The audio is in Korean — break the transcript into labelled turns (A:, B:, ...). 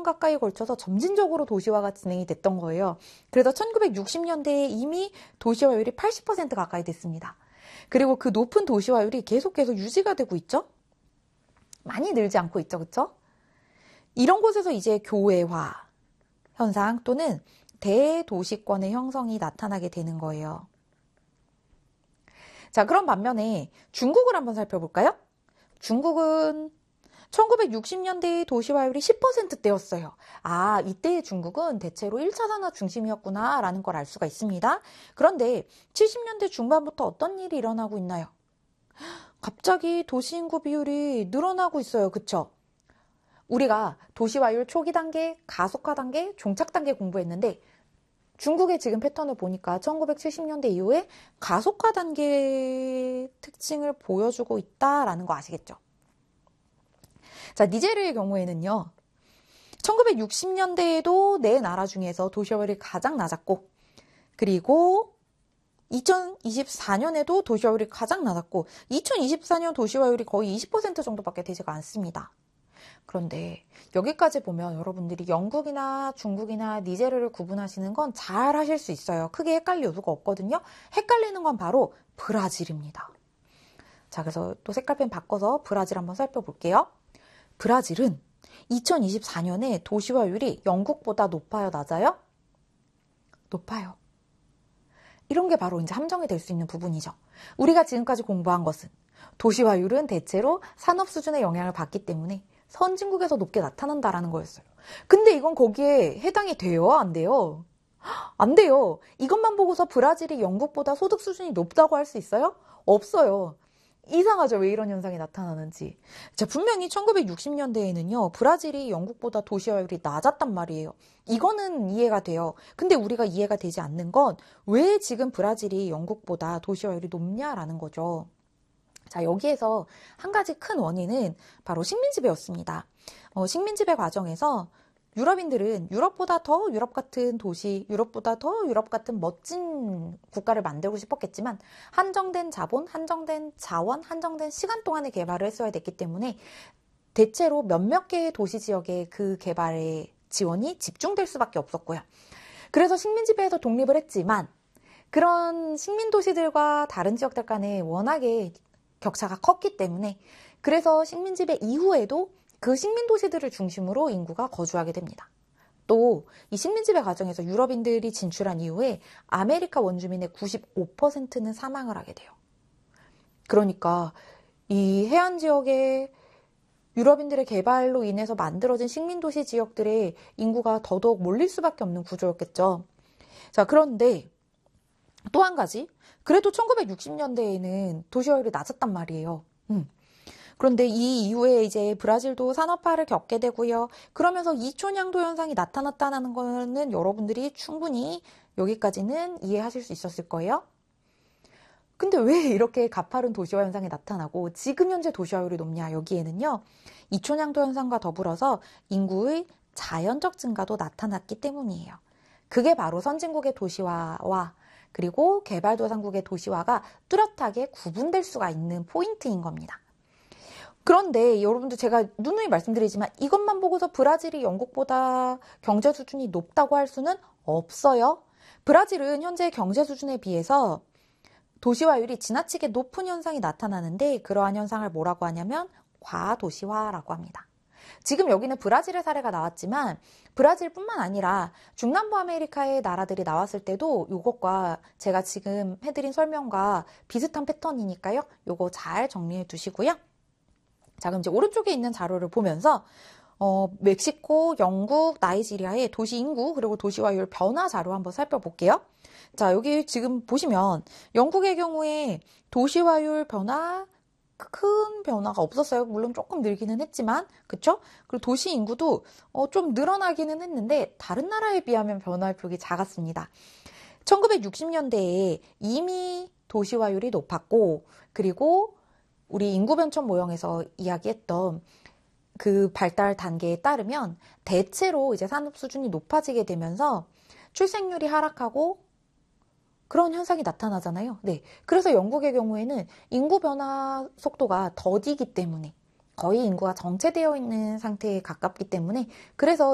A: 가까이 걸쳐서 점진적으로 도시화가 진행이 됐던 거예요. 그래서 1960년대에 이미 도시화율이 80% 가까이 됐습니다. 그리고 그 높은 도시화율이 계속 유지가 되고 있죠? 많이 늘지 않고 있죠, 그쵸? 이런 곳에서 이제 교외화 현상 또는 대도시권의 형성이 나타나게 되는 거예요. 자, 그럼 반면에 중국을 한번 살펴볼까요? 중국은 1960년대의 도시화율이 10%대였어요. 아, 이때의 중국은 대체로 1차 산업 중심이었구나 라는 걸 알 수가 있습니다. 그런데 70년대 중반부터 어떤 일이 일어나고 있나요? 갑자기 도시인구 비율이 늘어나고 있어요. 그쵸? 우리가 도시화율 초기 단계, 가속화 단계, 종착 단계 공부했는데 중국의 지금 패턴을 보니까 1970년대 이후에 가속화 단계의 특징을 보여주고 있다라는 거 아시겠죠? 자, 니제르의 경우에는요. 1960년대에도 네 나라 중에서 도시화율이 가장 낮았고 그리고 2024년에도 도시화율이 가장 낮았고 2024년 도시화율이 거의 20% 정도밖에 되지가 않습니다. 그런데 여기까지 보면 여러분들이 영국이나 중국이나 니제르를 구분하시는 건 잘 하실 수 있어요. 크게 헷갈릴 요소가 없거든요. 헷갈리는 건 바로 브라질입니다. 자, 그래서 또 색깔펜 바꿔서 브라질 한번 살펴볼게요. 브라질은 2024년에 도시화율이 영국보다 높아요, 낮아요? 높아요. 이런 게 바로 이제 함정이 될 수 있는 부분이죠. 우리가 지금까지 공부한 것은 도시화율은 대체로 산업 수준의 영향을 받기 때문에 선진국에서 높게 나타난다라는 거였어요. 근데 이건 거기에 해당이 돼요? 안 돼요? 안 돼요. 이것만 보고서 브라질이 영국보다 소득 수준이 높다고 할 수 있어요? 없어요. 이상하죠? 왜 이런 현상이 나타나는지. 자, 분명히 1960년대에는요, 브라질이 영국보다 도시화율이 낮았단 말이에요. 이거는 이해가 돼요. 근데 우리가 이해가 되지 않는 건 왜 지금 브라질이 영국보다 도시화율이 높냐라는 거죠. 자, 여기에서 한 가지 큰 원인은 바로 식민지배였습니다. 식민지배 과정에서 유럽인들은 유럽보다 더 유럽 같은 도시, 유럽보다 더 유럽 같은 멋진 국가를 만들고 싶었겠지만 한정된 자본, 한정된 자원, 한정된 시간 동안에 개발을 했어야 됐기 때문에 대체로 몇몇 개의 도시 지역에 그 개발의 지원이 집중될 수밖에 없었고요. 그래서 식민지배에서 독립을 했지만 그런 식민도시들과 다른 지역들 간에 워낙에 격차가 컸기 때문에 그래서 식민지배 이후에도 그 식민도시들을 중심으로 인구가 거주하게 됩니다. 또 이 식민지배 과정에서 유럽인들이 진출한 이후에 아메리카 원주민의 95%는 사망을 하게 돼요. 그러니까 이 해안 지역의 유럽인들의 개발로 인해서 만들어진 식민도시 지역들의 인구가 더더욱 몰릴 수밖에 없는 구조였겠죠. 자, 그런데 또 한 가지, 그래도 1960년대에는 도시화율이 낮았단 말이에요. 그런데 이 이후에 이제 브라질도 산업화를 겪게 되고요. 그러면서 이촌양도 현상이 나타났다는 거는 여러분들이 충분히 여기까지는 이해하실 수 있었을 거예요. 근데 왜 이렇게 가파른 도시화 현상이 나타나고 지금 현재 도시화율이 높냐? 여기에는요. 이촌양도 현상과 더불어서 인구의 자연적 증가도 나타났기 때문이에요. 그게 바로 선진국의 도시화와 그리고 개발도상국의 도시화가 뚜렷하게 구분될 수가 있는 포인트인 겁니다. 그런데 여러분들 제가 누누이 말씀드리지만 이것만 보고서 브라질이 영국보다 경제 수준이 높다고 할 수는 없어요. 브라질은 현재 경제 수준에 비해서 도시화율이 지나치게 높은 현상이 나타나는데 그러한 현상을 뭐라고 하냐면 과도시화라고 합니다. 지금 여기는 브라질의 사례가 나왔지만 브라질뿐만 아니라 중남부 아메리카의 나라들이 나왔을 때도 이것과 제가 지금 해드린 설명과 비슷한 패턴이니까요. 이거 잘 정리해 두시고요. 자, 그럼 이제 오른쪽에 있는 자료를 보면서 멕시코, 영국, 나이지리아의 도시 인구 그리고 도시화율 변화 자료 한번 살펴볼게요. 자, 여기 지금 보시면 영국의 경우에 도시화율 변화 큰 변화가 없었어요. 물론 조금 늘기는 했지만, 그쵸? 그리고 도시 인구도 좀 늘어나기는 했는데 다른 나라에 비하면 변화의 폭이 작았습니다. 1960년대에 이미 도시화율이 높았고 그리고 우리 인구변천 모형에서 이야기했던 그 발달 단계에 따르면 대체로 이제 산업 수준이 높아지게 되면서 출생률이 하락하고 그런 현상이 나타나잖아요. 네. 그래서 영국의 경우에는 인구 변화 속도가 더디기 때문에 거의 인구가 정체되어 있는 상태에 가깝기 때문에 그래서